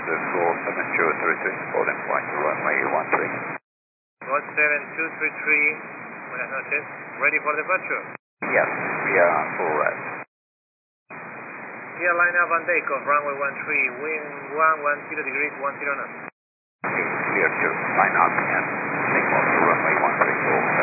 the floor 7233, holding point to runway 13. Gol 7233, buenas noches. Ready for departure? Yes, we are on full rest. Clear line up and takeoff, runway 13, wind 110 degrees, 10 knots. Okay, clear to line up and take off to runway 13.